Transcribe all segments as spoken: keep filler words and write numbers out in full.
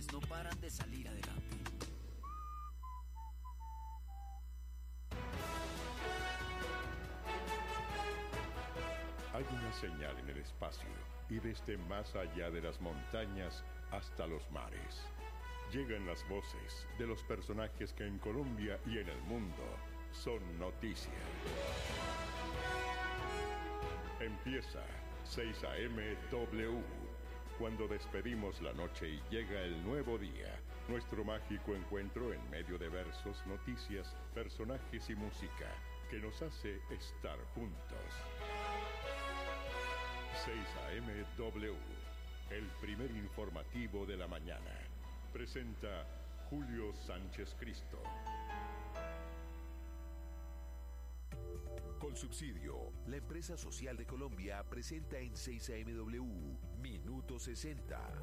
quienes no paran de salir adelante. Hay una señal en el espacio y desde más allá de las montañas hasta los mares. Llegan las voces de los personajes que en Colombia y en el mundo son noticia. Empieza seis A M W. Cuando despedimos la noche y llega el nuevo día, nuestro mágico encuentro en medio de versos, noticias, personajes y música que nos hace estar juntos. seis A M W, el primer informativo de la mañana. Presenta Julio Sánchez Cristo. Con subsidio, la Empresa Social de Colombia presenta en seis A M W Minuto sesenta.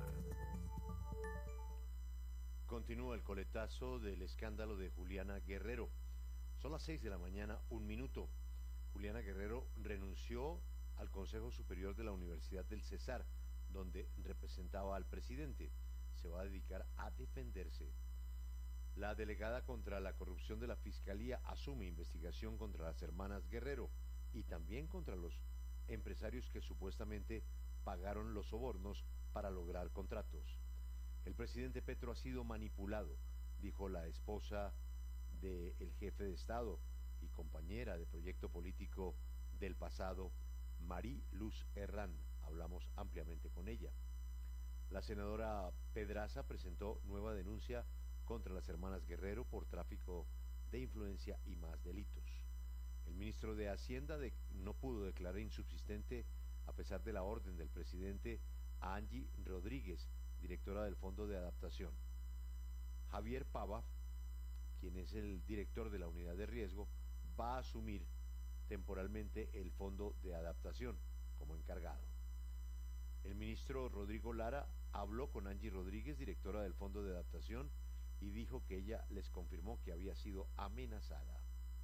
Continúa el coletazo del escándalo de Juliana Guerrero. Son las seis de la mañana, un minuto. Juliana Guerrero renunció al Consejo Superior de la Universidad del Cesar, donde representaba al presidente. Se va a dedicar a defenderse. La delegada contra la corrupción de la Fiscalía asume investigación contra las hermanas Guerrero y también contra los empresarios que supuestamente pagaron los sobornos para lograr contratos. El presidente Petro ha sido manipulado, dijo la esposa del jefe de Estado y compañera de proyecto político del pasado, Marí Luz Herrán. Hablamos ampliamente con ella. La senadora Pedraza presentó nueva denuncia contra las hermanas Guerrero por tráfico de influencia y más delitos. El ministro de Hacienda de, no pudo declarar insubsistente, a pesar de la orden del presidente, a Angie Rodríguez, directora del Fondo de Adaptación. Javier Pava, quien es el director de la unidad de riesgo, va a asumir temporalmente el Fondo de Adaptación como encargado. El ministro Rodrigo Lara habló con Angie Rodríguez, directora del Fondo de Adaptación, y dijo que ella les confirmó que había sido amenazada.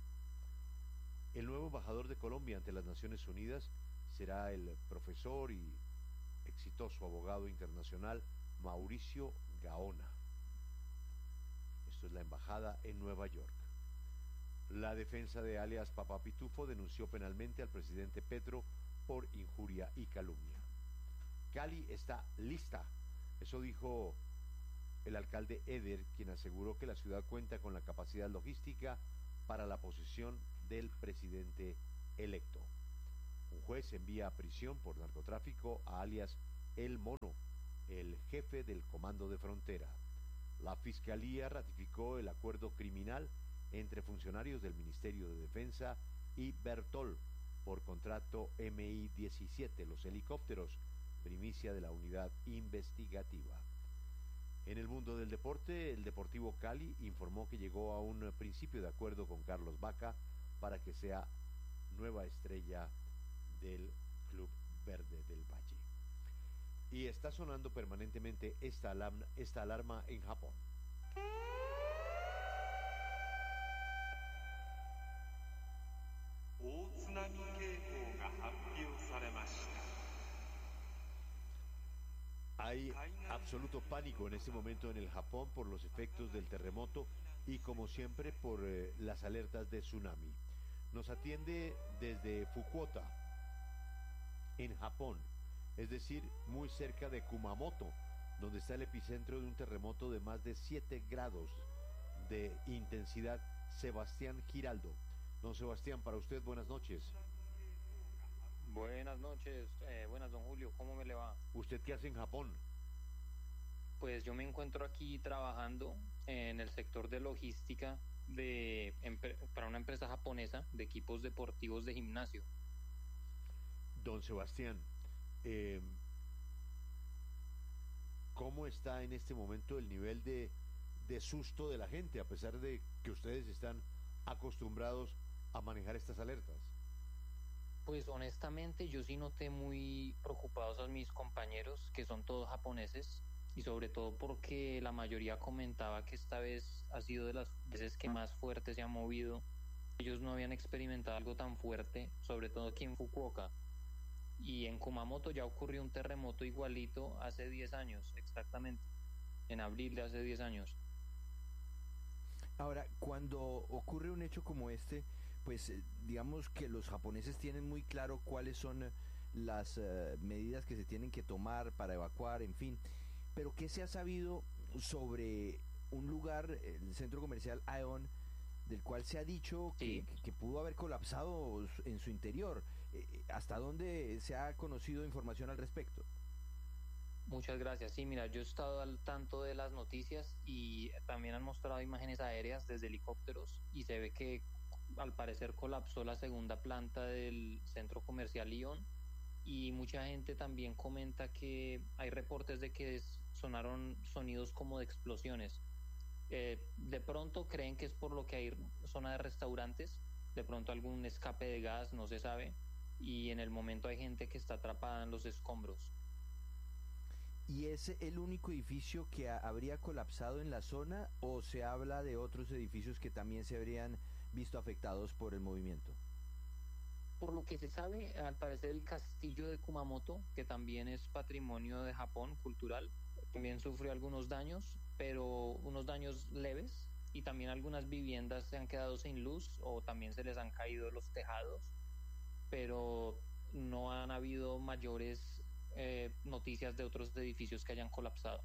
El nuevo embajador de Colombia ante las Naciones Unidas será el profesor y exitoso abogado internacional Mauricio Gaona. Esto es la embajada en Nueva York. La defensa de alias Papá Pitufo denunció penalmente al presidente Petro por injuria y calumnia. Cali está lista, eso dijo el alcalde Eder, quien aseguró que la ciudad cuenta con la capacidad logística para la posesión del presidente electo. Un juez envía a prisión por narcotráfico a alias El Mono, el jefe del Comando de Frontera. La Fiscalía ratificó el acuerdo criminal entre funcionarios del Ministerio de Defensa y Bertol por contrato M I diecisiete, los helicópteros, primicia de la unidad investigativa. En el mundo del deporte, el Deportivo Cali informó que llegó a un principio de acuerdo con Carlos Vaca para que sea nueva estrella del Club Verde del Valle. Y está sonando permanentemente esta alarma, esta alarma en Japón. Hay absoluto pánico en este momento en el Japón por los efectos del terremoto y, como siempre, por eh, las alertas de tsunami. Nos atiende desde Fukuoka, en Japón, es decir, muy cerca de Kumamoto, donde está el epicentro de un terremoto de más de siete grados de intensidad, Sebastián Giraldo. Don Sebastián, para usted, buenas noches. Buenas noches, eh, buenas don Julio, ¿cómo me le va? ¿Usted qué hace en Japón? Pues yo me encuentro aquí trabajando en el sector de logística de, para una empresa japonesa de equipos deportivos de gimnasio. Don Sebastián, eh, ¿cómo está en este momento el nivel de, de susto de la gente, a pesar de que ustedes están acostumbrados a manejar estas alertas? Pues honestamente yo sí noté muy preocupados a mis compañeros, que son todos japoneses, y sobre todo porque la mayoría comentaba que esta vez ha sido de las veces que más fuerte se ha movido. Ellos no habían experimentado algo tan fuerte, sobre todo aquí en Fukuoka. Y en Kumamoto ya ocurrió un terremoto igualito hace diez años exactamente. en abril de hace diez años. Ahora, cuando ocurre un hecho como este, pues eh, digamos que los japoneses tienen muy claro cuáles son eh, las eh, medidas que se tienen que tomar para evacuar, en fin. Pero ¿qué se ha sabido sobre un lugar, el centro comercial Aeon, del cual se ha dicho Sí. que, que pudo haber colapsado en su interior? Eh, ¿Hasta dónde se ha conocido información al respecto? Muchas gracias. Sí, mira, yo he estado al tanto de las noticias y también han mostrado imágenes aéreas desde helicópteros y se ve que al parecer colapsó la segunda planta del centro comercial Lyon y mucha gente también comenta que hay reportes de que es- sonaron sonidos como de explosiones. Eh, de pronto creen que es por lo que hay zona de restaurantes, de pronto algún escape de gas, no se sabe, y en el momento hay gente que está atrapada en los escombros. ¿Y es el único edificio que ha- habría colapsado en la zona o se habla de otros edificios que también se habrían visto afectados por el movimiento? Por lo que se sabe, al parecer el castillo de Kumamoto, que también es patrimonio de Japón cultural, también sufrió algunos daños, pero unos daños leves, y también algunas viviendas se han quedado sin luz o también se les han caído los tejados, pero no han habido mayores eh, noticias de otros edificios que hayan colapsado.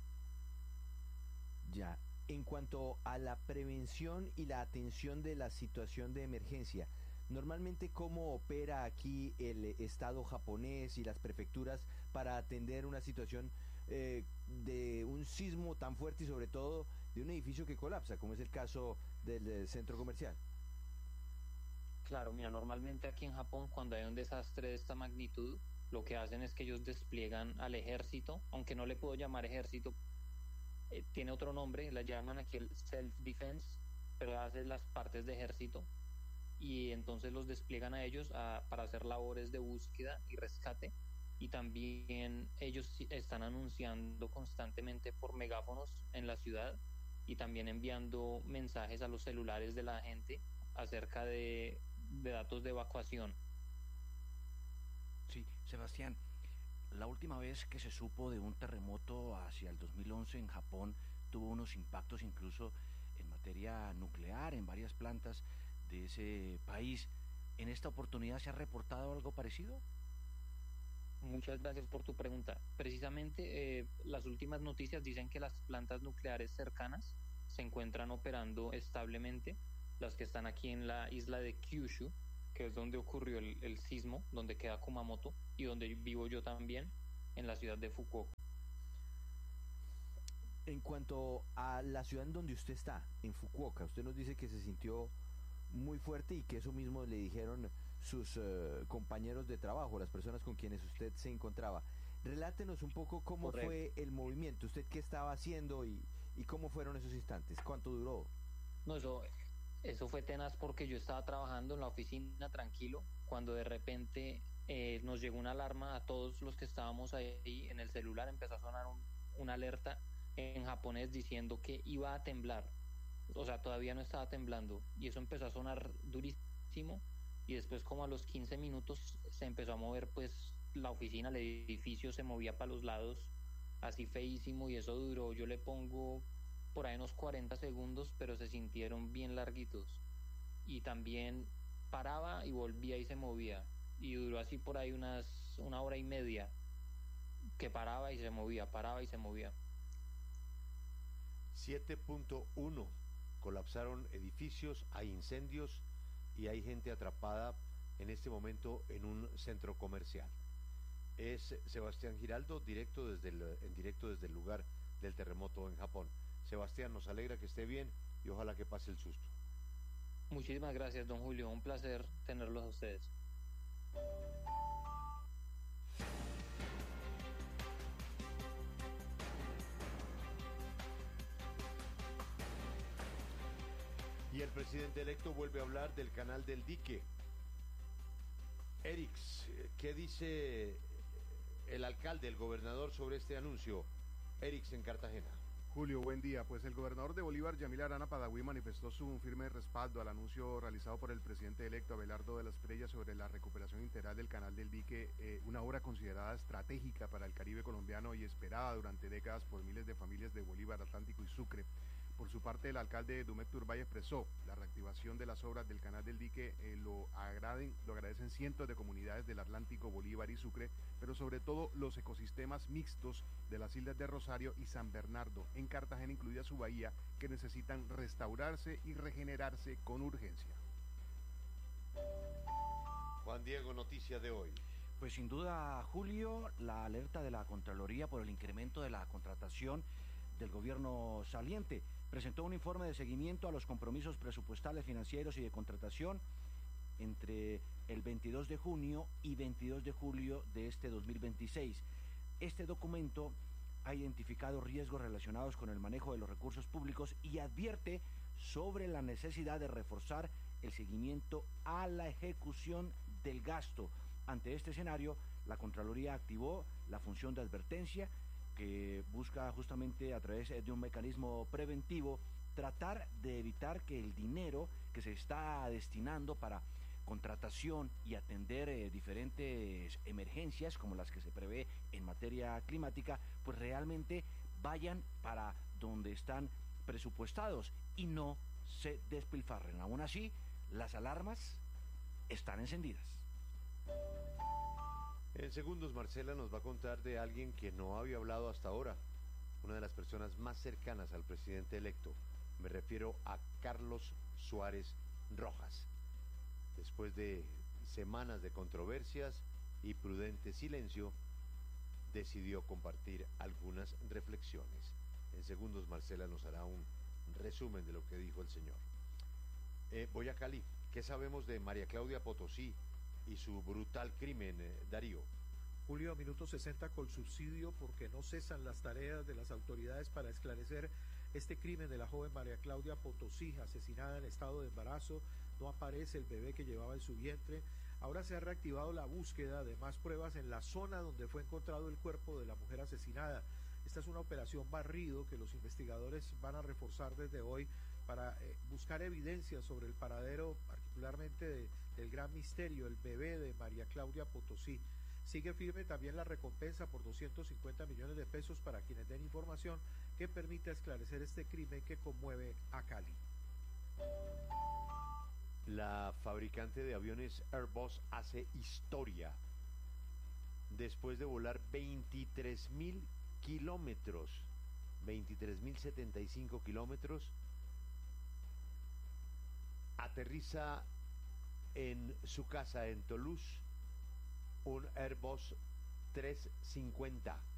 Ya. En cuanto a la prevención y la atención de la situación de emergencia, normalmente cómo opera aquí el Estado japonés y las prefecturas para atender una situación eh, de un sismo tan fuerte y sobre todo de un edificio que colapsa, como es el caso del, eh, centro comercial. Claro, mira, normalmente aquí en Japón cuando hay un desastre de esta magnitud, lo que hacen es que ellos despliegan al ejército, aunque no le puedo llamar ejército, eh, tiene otro nombre, la llaman aquí el self-defense, pero hace las partes de ejército y entonces los despliegan a ellos a- para hacer labores de búsqueda y rescate y también ellos sí están anunciando constantemente por megáfonos en la ciudad y también enviando mensajes a los celulares de la gente acerca de, de datos de evacuación. Sí, Sebastián, la última vez que se supo de un terremoto hacia el dos mil once en Japón tuvo unos impactos incluso en materia nuclear en varias plantas de ese país. ¿En esta oportunidad se ha reportado algo parecido? Muchas gracias por tu pregunta. Precisamente eh, las últimas noticias dicen que las plantas nucleares cercanas se encuentran operando establemente, las que están aquí en la isla de Kyushu, que es donde ocurrió el, el sismo, donde queda Kumamoto y donde vivo yo también, en la ciudad de Fukuoka. En cuanto a la ciudad en donde usted está, en Fukuoka, usted nos dice que se sintió muy fuerte y que eso mismo le dijeron sus eh, compañeros de trabajo, las personas con quienes usted se encontraba. Relátenos un poco cómo Correcto. fue el movimiento, usted qué estaba haciendo y, y cómo fueron esos instantes, cuánto duró. No, eso, eso fue tenaz porque yo estaba trabajando en la oficina tranquilo cuando de repente eh, nos llegó una alarma a todos los que estábamos ahí en el celular, empezó a sonar un, una alerta en japonés diciendo que iba a temblar, o sea, todavía no estaba temblando y eso empezó a sonar durísimo y después como a los quince minutos se empezó a mover pues la oficina, el edificio se movía para los lados así feísimo y eso duró, yo le pongo por ahí unos cuarenta segundos, pero se sintieron bien larguitos. Y también paraba y volvía y se movía. Y duró así por ahí unas una hora y media, que paraba y se movía, paraba y se movía. siete punto uno. Colapsaron edificios, hay incendios y hay gente atrapada en este momento en un centro comercial. Es Sebastián Giraldo, directo desde el, en directo desde el lugar del terremoto en Japón. Sebastián, nos alegra que esté bien y ojalá que pase el susto. Muchísimas gracias, don Julio. Un placer tenerlos a ustedes. Y el presidente electo vuelve a hablar del canal del dique. Erix, ¿qué dice el alcalde, el gobernador sobre este anuncio? Erix en Cartagena. Julio, buen día. Pues el gobernador de Bolívar, Yamil Arana Padaví, manifestó su firme respaldo al anuncio realizado por el presidente electo Abelardo de las Preyas sobre la recuperación integral del Canal del Dique, eh, una obra considerada estratégica para el Caribe colombiano y esperada durante décadas por miles de familias de Bolívar, Atlántico y Sucre. Por su parte, el alcalde Dumet Turbay expresó la reactivación de las obras del Canal del Dique, eh, lo, agraden, lo agradecen cientos de comunidades del Atlántico, Bolívar y Sucre, pero sobre todo los ecosistemas mixtos de las islas de Rosario y San Bernardo, en Cartagena incluida su bahía, que necesitan restaurarse y regenerarse con urgencia. Juan Diego, noticia de hoy. Pues sin duda, Julio, la alerta de la Contraloría por el incremento de la contratación del gobierno saliente. Presentó un informe de seguimiento a los compromisos presupuestales, financieros y de contratación entre el veintidós de junio y veintidós de julio de este dos mil veintiséis. Este documento ha identificado riesgos relacionados con el manejo de los recursos públicos y advierte sobre la necesidad de reforzar el seguimiento a la ejecución del gasto. Ante este escenario, la Contraloría activó la función de advertencia, que busca justamente a través de un mecanismo preventivo tratar de evitar que el dinero que se está destinando para contratación y atender eh, diferentes emergencias como las que se prevé en materia climática, pues realmente vayan para donde están presupuestados y no se despilfarren. Aún así, las alarmas están encendidas. En segundos, Marcela nos va a contar de alguien que no había hablado hasta ahora, una de las personas más cercanas al presidente electo. Me refiero a Carlos Suárez Rojas. Después de semanas de controversias y prudente silencio, decidió compartir algunas reflexiones. En segundos, Marcela nos hará un resumen de lo que dijo el señor. Eh, voy a Cali. ¿Qué sabemos de María Claudia Potosí y su brutal crimen, eh, Darío? Julio, minuto sesenta con subsidio porque no cesan las tareas de las autoridades para esclarecer este crimen de la joven María Claudia Potosí, asesinada en estado de embarazo. No aparece el bebé que llevaba en su vientre. Ahora se ha reactivado la búsqueda de más pruebas en la zona donde fue encontrado el cuerpo de la mujer asesinada. Esta es una operación barrido que los investigadores van a reforzar desde hoy para eh, buscar evidencia sobre el paradero, particularmente de, del gran misterio, el bebé de María Claudia Potosí. Sigue firme también la recompensa por doscientos cincuenta millones de pesos para quienes den información que permita esclarecer este crimen que conmueve a Cali. La fabricante de aviones Airbus hace historia. Después de volar veintitrés mil kilómetros, veintitrés mil setenta y cinco kilómetros, aterriza en su casa en Toulouse un Airbus trescientos cincuenta.